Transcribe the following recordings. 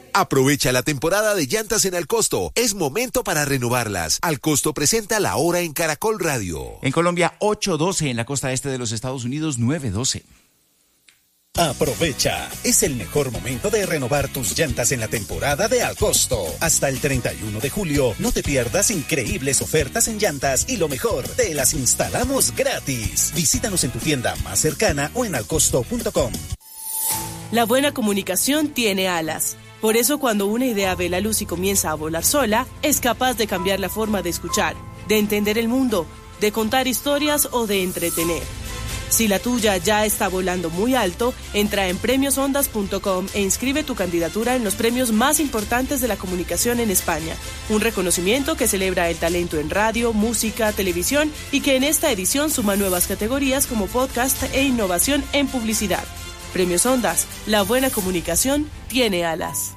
Aprovecha la temporada de llantas en Alcosto. Es momento para renovarlas. Alcosto presenta La Hora en Caracol Radio. En Colombia, 8:12. En la costa este de los Estados Unidos, 9:12. Aprovecha, es el mejor momento de renovar tus llantas en la temporada de Alcosto. Hasta el 31 de julio, no te pierdas increíbles ofertas en llantas y lo mejor, te las instalamos gratis. Visítanos en tu tienda más cercana o en alcosto.com. La buena comunicación tiene alas. Por eso cuando una idea ve la luz y comienza a volar sola, es capaz de cambiar la forma de escuchar, de entender el mundo, de contar historias o de entretener. Si la tuya ya está volando muy alto, entra en premiosondas.com e inscribe tu candidatura en los premios más importantes de la comunicación en España. Un reconocimiento que celebra el talento en radio, música, televisión y que en esta edición suma nuevas categorías como podcast e innovación en publicidad. Premios Ondas, la buena comunicación tiene alas.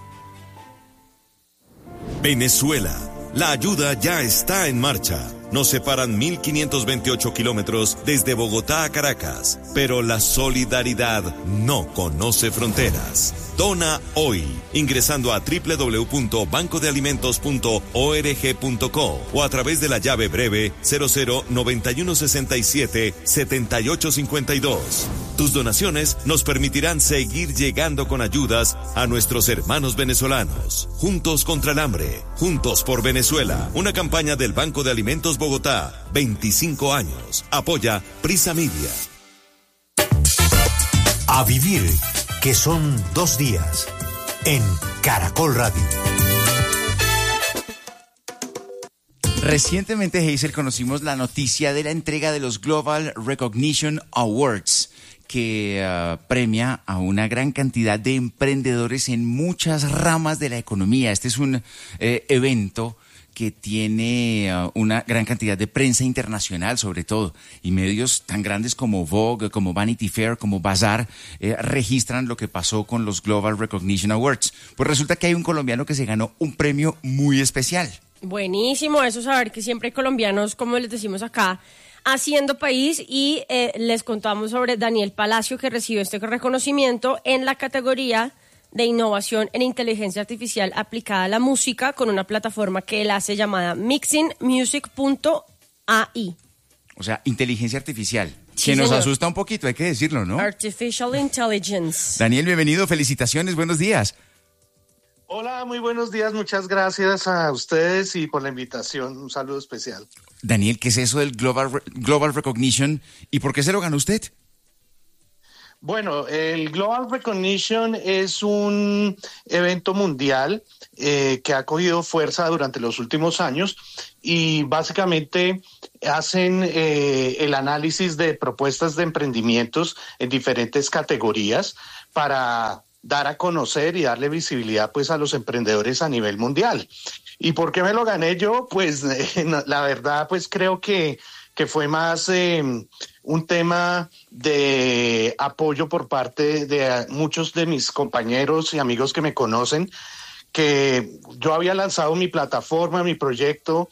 Venezuela, la ayuda ya está en marcha. Nos separan 1.528 kilómetros desde Bogotá a Caracas, pero la solidaridad no conoce fronteras. Dona hoy, ingresando a www.bancodealimentos.org.co o a través de la llave breve 0091677852. Tus donaciones nos permitirán seguir llegando con ayudas a nuestros hermanos venezolanos. Juntos contra el hambre, juntos por Venezuela. Una campaña del Banco de Alimentos Bogotá, 25 años. Apoya Prisa Media. A vivir, que son 2 días, en Caracol Radio. Recientemente, Hazel, conocimos la noticia de la entrega de los Global Recognition Awards, que premia a una gran cantidad de emprendedores en muchas ramas de la economía. Este es un evento que tiene una gran cantidad de prensa internacional, sobre todo, y medios tan grandes como Vogue, como Vanity Fair, como Bazaar, registran lo que pasó con los Global Recognition Awards. Pues resulta que hay un colombiano que se ganó un premio muy especial. Buenísimo eso, saber que siempre hay colombianos, como les decimos acá, haciendo país, y les contamos sobre Daniel Palacio, que recibió este reconocimiento en la categoría de innovación en inteligencia artificial aplicada a la música, con una plataforma que él hace llamada mixingmusic.ai. O sea, inteligencia artificial, Sí, que nos señor. asusta un poquito, hay que decirlo, ¿no? Artificial Intelligence. Daniel, bienvenido, felicitaciones, buenos días. Hola, muy buenos días, muchas gracias a ustedes y por la invitación, un saludo especial. Daniel, ¿qué es eso del Global Recognition y por qué se lo ganó usted? Bueno, el Global Recognition es un evento mundial que ha cogido fuerza durante los últimos años y básicamente hacen el análisis de propuestas de emprendimientos en diferentes categorías para dar a conocer y darle visibilidad pues a los emprendedores a nivel mundial. ¿Y por qué me lo gané yo? Pues la verdad pues creo que fue más un tema de apoyo por parte de muchos de mis compañeros y amigos que me conocen, que yo había lanzado mi plataforma, mi proyecto,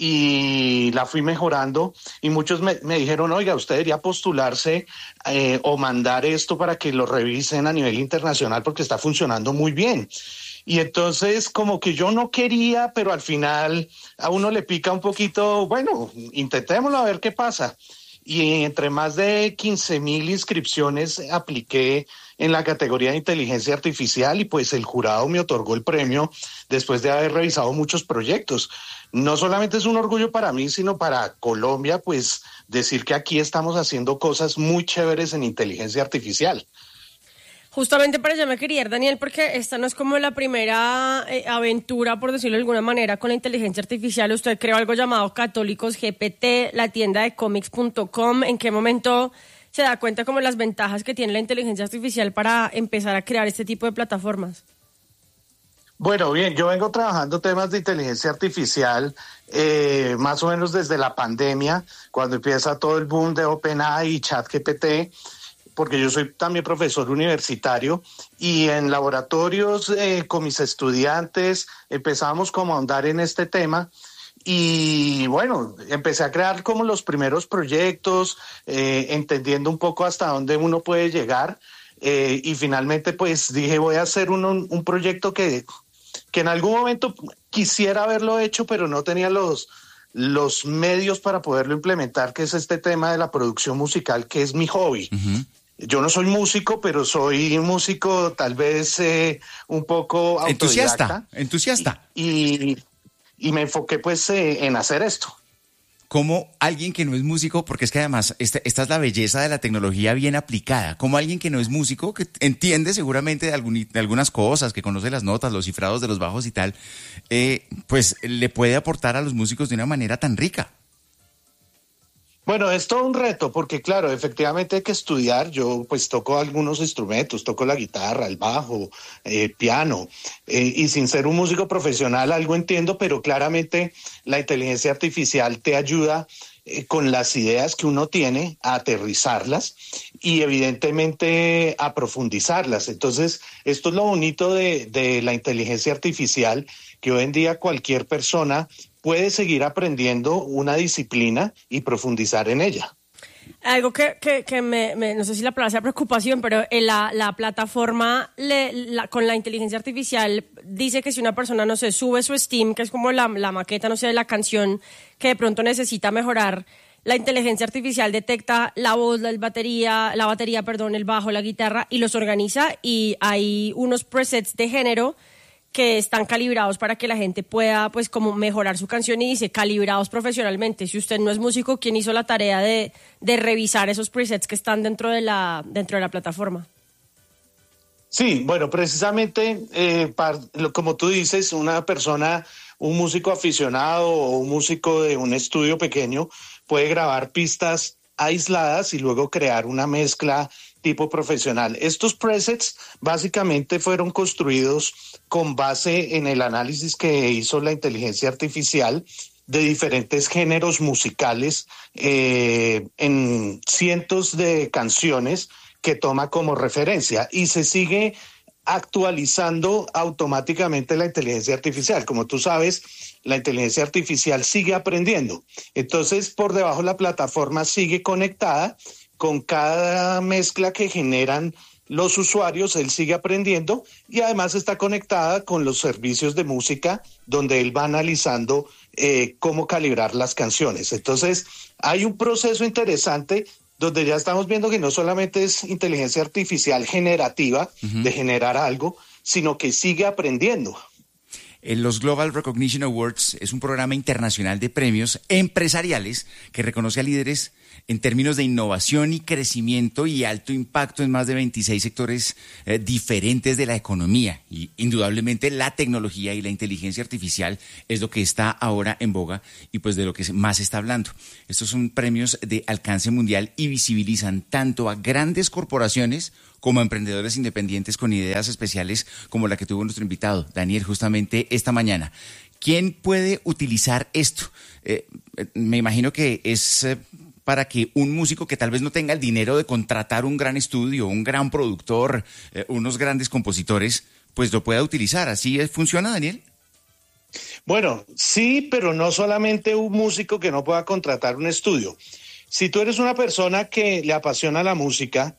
y la fui mejorando, y muchos me dijeron, oiga, usted debería postularse o mandar esto para que lo revisen a nivel internacional porque está funcionando muy bien. Y entonces como que yo no quería, pero al final a uno le pica un poquito, bueno, intentémoslo a ver qué pasa. Y entre más de 15,000 inscripciones apliqué en la categoría de inteligencia artificial y pues el jurado me otorgó el premio después de haber revisado muchos proyectos. No solamente es un orgullo para mí, sino para Colombia, pues decir que aquí estamos haciendo cosas muy chéveres en inteligencia artificial. Justamente para allá me quería ir, Daniel, porque esta no es como la primera aventura, por decirlo de alguna manera, con la inteligencia artificial. Usted creó algo llamado Católicos GPT, la tienda de comics.com. ¿En qué momento se da cuenta como las ventajas que tiene la inteligencia artificial para empezar a crear este tipo de plataformas? Bueno, bien, yo vengo trabajando temas de inteligencia artificial más o menos desde la pandemia, cuando empieza todo el boom de OpenAI y ChatGPT, porque yo soy también profesor universitario, y en laboratorios con mis estudiantes empezamos como a ahondar en este tema. Y bueno, empecé a crear como los primeros proyectos, entendiendo un poco hasta dónde uno puede llegar, y finalmente pues dije, voy a hacer un proyecto que que en algún momento quisiera haberlo hecho, pero no tenía los medios para poderlo implementar, que es este tema de la producción musical, que es mi hobby. Uh-huh. Yo no soy músico, pero soy músico tal vez un poco autodidacta. Entusiasta. Y me enfoqué pues en hacer esto. Como alguien que no es músico, porque es que además esta es la belleza de la tecnología bien aplicada, como alguien que no es músico, que entiende seguramente de algunas cosas, que conoce las notas, los cifrados de los bajos y tal, pues le puede aportar a los músicos de una manera tan rica. Bueno, es todo un reto porque, claro, efectivamente hay que estudiar. Yo pues toco algunos instrumentos, toco la guitarra, el bajo, piano, y sin ser un músico profesional algo entiendo, pero claramente la inteligencia artificial te ayuda con las ideas que uno tiene a aterrizarlas y evidentemente a profundizarlas. Entonces, esto es lo bonito de la inteligencia artificial, que hoy en día cualquier persona puede seguir aprendiendo una disciplina y profundizar en ella. Algo que no sé si la palabra sea preocupación, pero la plataforma con la inteligencia artificial dice que si una persona, no sé, sube su Steam, que es como la maqueta, no sé, de la canción que de pronto necesita mejorar, la inteligencia artificial detecta la voz, la batería, el bajo, la guitarra, y los organiza, y hay unos presets de género que están calibrados para que la gente pueda pues como mejorar su canción, y dice calibrados profesionalmente. Si usted no es músico, ¿quién hizo la tarea de revisar esos presets que están dentro de la plataforma? Sí, bueno, precisamente como tú dices, una persona, un músico aficionado o un músico de un estudio pequeño puede grabar pistas aisladas y luego crear una mezcla tipo profesional. Estos presets básicamente fueron construidos con base en el análisis que hizo la inteligencia artificial de diferentes géneros musicales en cientos de canciones que toma como referencia, y se sigue actualizando automáticamente la inteligencia artificial. Como tú sabes, la inteligencia artificial sigue aprendiendo. Entonces, por debajo la plataforma sigue conectada con cada mezcla que generan los usuarios. Él sigue aprendiendo y además está conectada con los servicios de música donde él va analizando cómo calibrar las canciones. Entonces, hay un proceso interesante donde ya estamos viendo que no solamente es inteligencia artificial generativa, uh-huh, de generar algo, sino que sigue aprendiendo. Los Global Recognition Awards es un programa internacional de premios empresariales que reconoce a líderes en términos de innovación y crecimiento y alto impacto en más de 26 sectores diferentes de la economía. Y indudablemente la tecnología y la inteligencia artificial es lo que está ahora en boga y pues de lo que más se está hablando. Estos son premios de alcance mundial y visibilizan tanto a grandes corporaciones como a emprendedores independientes con ideas especiales como la que tuvo nuestro invitado, Daniel, justamente esta mañana. ¿Quién puede utilizar esto? Me imagino que es para que un músico que tal vez no tenga el dinero de contratar un gran estudio, un gran productor, unos grandes compositores, pues lo pueda utilizar. ¿Así funciona, Daniel? Bueno, sí, pero no solamente un músico que no pueda contratar un estudio. Si tú eres una persona que le apasiona la música,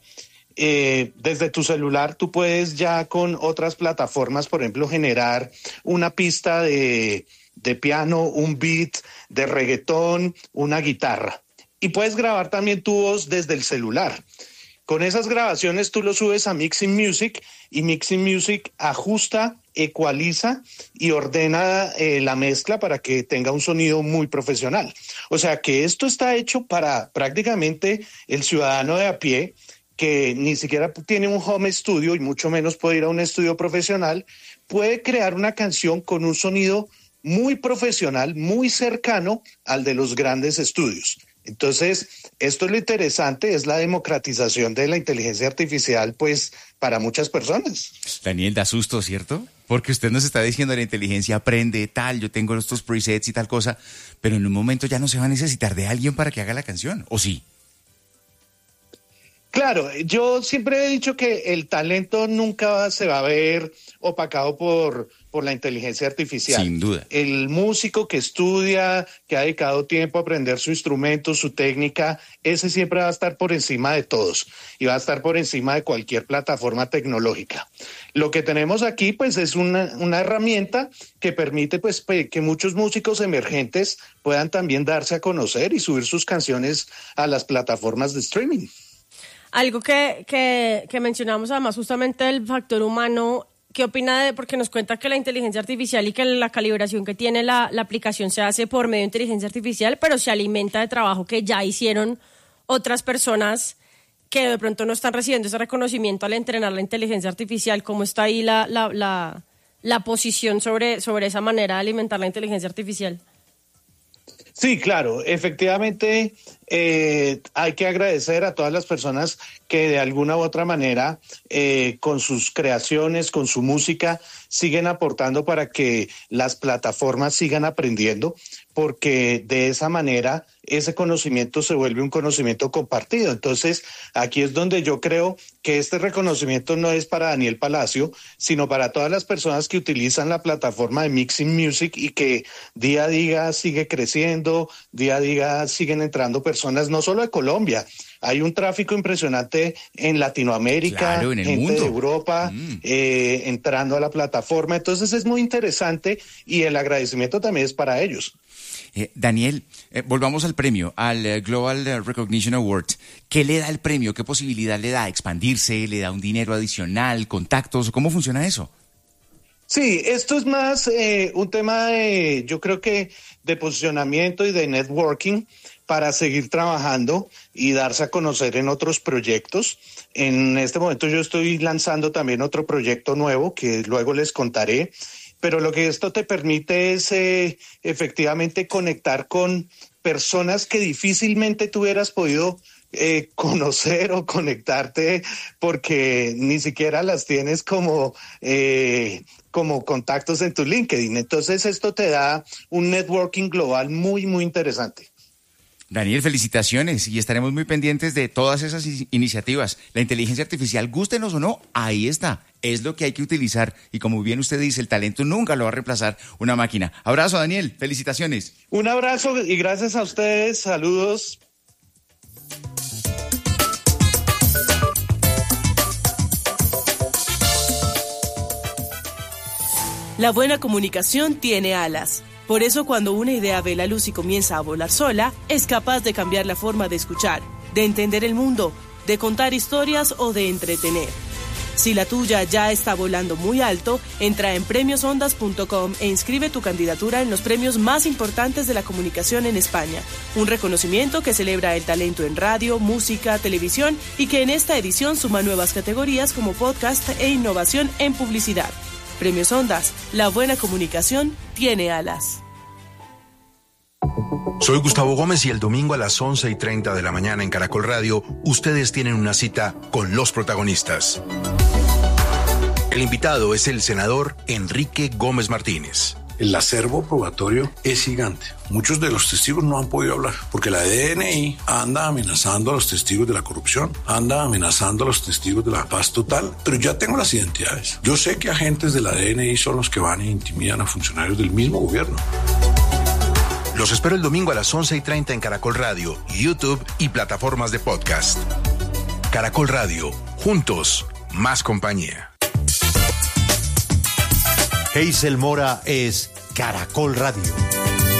desde tu celular tú puedes ya con otras plataformas, por ejemplo, generar una pista de piano, un beat, de reggaetón, una guitarra. Y puedes grabar también tu voz desde el celular. Con esas grabaciones tú lo subes a Mixing Music y Mixing Music ajusta, ecualiza y ordena la mezcla para que tenga un sonido muy profesional. O sea que esto está hecho para prácticamente el ciudadano de a pie, que ni siquiera tiene un home studio y mucho menos puede ir a un estudio profesional, puede crear una canción con un sonido muy profesional, muy cercano al de los grandes estudios. Entonces, esto es lo interesante, es la democratización de la inteligencia artificial, pues, para muchas personas. Daniel, da susto, ¿cierto? Porque usted nos está diciendo la inteligencia aprende tal, yo tengo estos presets y tal cosa, pero en un momento ya no se va a necesitar de alguien para que haga la canción, ¿o sí? Claro, yo siempre he dicho que el talento nunca se va a ver opacado por la inteligencia artificial. Sin duda. El músico que estudia, que ha dedicado tiempo a aprender su instrumento, su técnica, ese siempre va a estar por encima de todos y va a estar por encima de cualquier plataforma tecnológica. Lo que tenemos aquí, pues, es una herramienta que permite, pues, que muchos músicos emergentes puedan también darse a conocer y subir sus canciones a las plataformas de streaming. Algo que mencionamos además justamente el factor humano, ¿qué opina porque nos cuenta que la inteligencia artificial y que la calibración que tiene la aplicación se hace por medio de inteligencia artificial, pero se alimenta de trabajo que ya hicieron otras personas que de pronto no están recibiendo ese reconocimiento al entrenar la inteligencia artificial? ¿Cómo está ahí la posición sobre esa manera de alimentar la inteligencia artificial? Sí, claro, efectivamente hay que agradecer a todas las personas que de alguna u otra manera con sus creaciones, con su música, siguen aportando para que las plataformas sigan aprendiendo, porque de esa manera ese conocimiento se vuelve un conocimiento compartido. Entonces, aquí es donde yo creo que este reconocimiento no es para Daniel Palacio, sino para todas las personas que utilizan la plataforma de Mixing Music y que día a día sigue creciendo, día a día siguen entrando personas, no solo de Colombia. Hay un tráfico impresionante en Latinoamérica, claro, en el gente mundo de Europa entrando a la plataforma. Entonces es muy interesante y el agradecimiento también es para ellos. Daniel, volvamos al premio, al Global Recognition Award. ¿Qué le da el premio? ¿Qué posibilidad le da? ¿Expandirse? ¿Le da un dinero adicional? ¿Contactos? ¿Cómo funciona eso? Sí, esto es más un tema de, yo creo que de posicionamiento y de networking para seguir trabajando y darse a conocer en otros proyectos. En este momento yo estoy lanzando también otro proyecto nuevo que luego les contaré, pero lo que esto te permite es efectivamente conectar con personas que difícilmente tú hubieras podido conocer o conectarte porque ni siquiera las tienes como contactos en tu LinkedIn. Entonces esto te da un networking global muy, muy interesante. Daniel, felicitaciones y estaremos muy pendientes de todas esas iniciativas. La inteligencia artificial, gústenos o no, ahí está. Es lo que hay que utilizar y como bien usted dice, el talento nunca lo va a reemplazar una máquina. Abrazo, Daniel, felicitaciones. Un abrazo y gracias a ustedes, saludos. La buena comunicación tiene alas. Por eso cuando una idea ve la luz y comienza a volar sola, es capaz de cambiar la forma de escuchar, de entender el mundo, de contar historias o de entretener. Si la tuya ya está volando muy alto, entra en premiosondas.com e inscribe tu candidatura en los premios más importantes de la comunicación en España. Un reconocimiento que celebra el talento en radio, música, televisión y que en esta edición suma nuevas categorías como podcast e innovación en publicidad. Premios Ondas, la buena comunicación tiene alas. Soy Gustavo Gómez y el domingo a las 11:30 de la mañana en Caracol Radio, ustedes tienen una cita con los protagonistas. El invitado es el senador Enrique Gómez Martínez. El acervo probatorio es gigante. Muchos de los testigos no han podido hablar porque la DNI anda amenazando a los testigos de la corrupción, anda amenazando a los testigos de la paz total, pero ya tengo las identidades. Yo sé que agentes de la DNI son los que van e intimidan a funcionarios del mismo gobierno. Los espero el domingo a las 11:30 en Caracol Radio, YouTube y plataformas de podcast. Caracol Radio, juntos, más compañía. Hazel Mora es Caracol Radio.